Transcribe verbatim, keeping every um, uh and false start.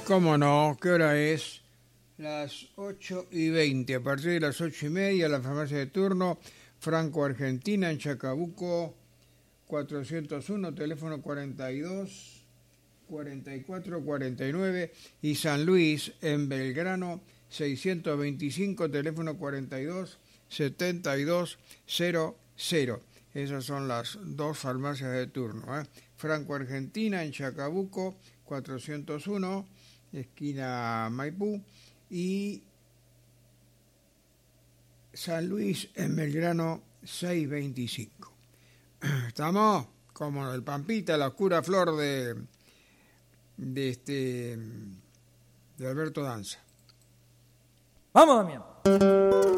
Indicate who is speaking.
Speaker 1: ¿Cómo no? ¿Qué hora es? Las ocho y veinte. A partir de las ocho y media, la farmacia de turno, Franco Argentina, en Chacabuco, cuatrocientos uno, teléfono cuarenta y dos, cuarenta y cuatro, cuarenta y nueve, y San Luis, en Belgrano, seiscientos veinticinco, teléfono cuarenta y dos, setenta y dos, cero cero. Esas son las dos farmacias de turno, ¿eh? Franco Argentina, en Chacabuco, cuatrocientos uno, esquina Maipú, y San Luis, en Belgrano, seiscientos veinticinco. ¿Estamos? Como el Pampita, la oscura flor de, de, este, de Alberto Danza.
Speaker 2: ¡Vamos, Damián!